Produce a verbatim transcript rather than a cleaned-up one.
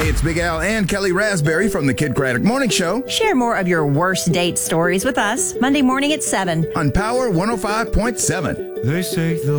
Hey, it's Big Al and Kelly Raspberry from the Kid Craddock Morning Show Share more of your worst date stories with us Monday morning at seven on Power one oh five point seven. They say the